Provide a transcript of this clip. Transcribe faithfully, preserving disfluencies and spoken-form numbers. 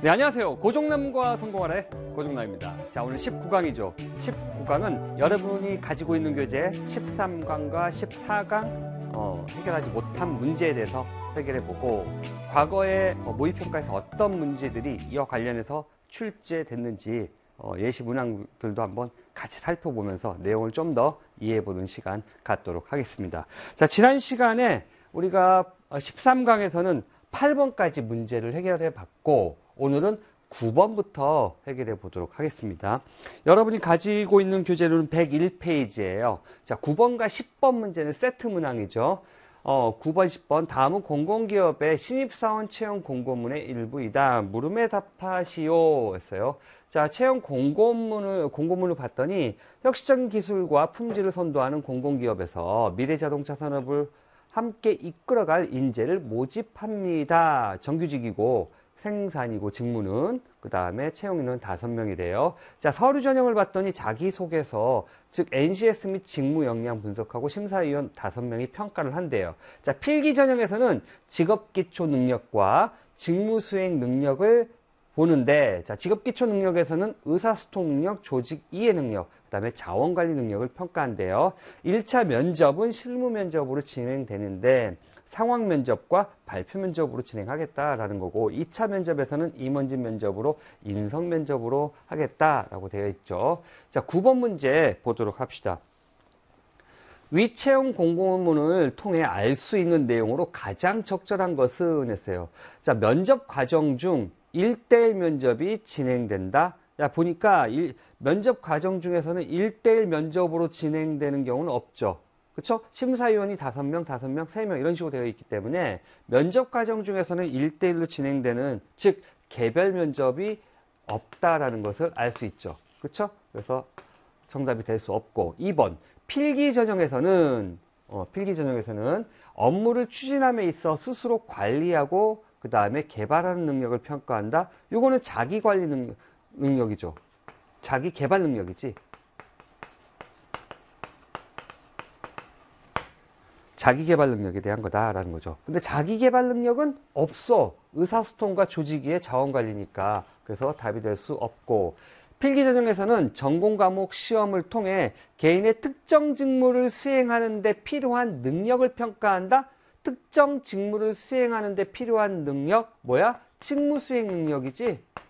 네, 안녕하세요. 고종남과 성공하라의 고종남입니다. 자, 오늘 십구 강이죠. 십구 강은 여러분이 가지고 있는 교재 십삼 강과 십사 강 어, 해결하지 못한 문제에 대해서 해결해보고, 과거에 어, 모의평가에서 어떤 문제들이 이와 관련해서 출제됐는지 어, 예시 문항들도 한번 같이 살펴보면서 내용을 좀 더 이해해보는 시간 갖도록 하겠습니다. 자, 지난 시간에 우리가 십삼 강에서는 팔 번까지 문제를 해결해 봤고, 오늘은 구 번부터 해결해 보도록 하겠습니다. 여러분이 가지고 있는 교재는 백일 페이지예요. 자, 구 번과 십 번 문제는 세트 문항이죠. 어, 구 번, 십 번. 다음은 공공기업의 신입사원 채용 공고문의 일부이다. 물음에 답하시오 했어요. 자, 채용 공고문을, 공고문을 봤더니 혁신적인 기술과 품질을 선도하는 공공기업에서 미래자동차 산업을 함께 이끌어갈 인재를 모집합니다. 정규직이고 생산이고 직무는, 그 다음에 채용인은 다섯 명이래요. 자, 서류 전형을 봤더니 자기소개서, 즉 엔씨에스 및 직무 역량 분석하고 심사위원 다섯 명이 평가를 한대요. 자, 필기 전형에서는 직업기초 능력과 직무 수행 능력을 보는데, 자, 직업기초 능력에서는 의사소통 능력, 조직 이해 능력, 그 다음에 자원관리 능력을 평가한대요. 일 차 면접은 실무 면접으로 진행되는데 상황 면접과 발표 면접으로 진행하겠다라는 거고, 이 차 면접에서는 임원진 면접으로 인성 면접으로 하겠다라고 되어 있죠. 자, 구 번 문제 보도록 합시다. 위 채용 공고문을 통해 알 수 있는 내용으로 가장 적절한 것은 했어요. 자, 면접 과정 중 일 대일 면접이 진행된다. 야, 보니까 일, 면접 과정 중에서는 일 대일 면접으로 진행되는 경우는 없죠. 그쵸? 심사위원이 다섯 명, 다섯 명, 세 명 이런 식으로 되어 있기 때문에 면접 과정 중에서는 일 대일로 진행되는, 즉 개별 면접이 없다라는 것을 알 수 있죠. 그쵸? 그래서 정답이 될 수 없고, 이 번 필기 전형에서는 어, 필기 전형에서는 업무를 추진함에 있어 스스로 관리하고 그 다음에 개발하는 능력을 평가한다. 요거는 자기 관리 능력, 능력이죠. 자기 개발 능력이지. 자기 개발 능력에 대한 거다라는 거죠. 근데 자기 개발 능력은 없어. 의사소통과 조직의 자원관리니까. 그래서 답이 될 수 없고, 필기 전형에서는 전공 과목 시험을 통해 개인의 특정 직무를 수행하는 데 필요한 능력을 평가한다. 특정 직무를 수행하는 데 필요한 능력, 뭐야? 직무 수행 능력이지.